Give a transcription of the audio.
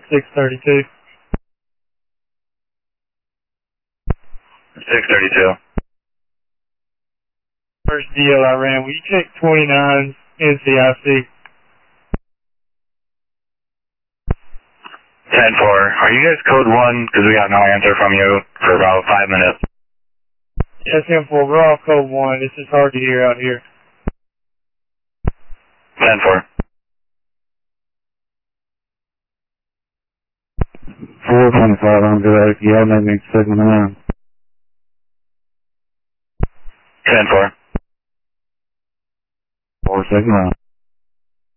632. 632. First deal I ran, will you check 29's NCIC? 10-4. Are you guys code 1? Because we got no answer from you for about 5 minutes. Yes, 10-4, we're all code 1. It's just hard to hear out here. 10-4. 425 on direct. Yeah, that makes 7-9. 10-4. 4-7-9.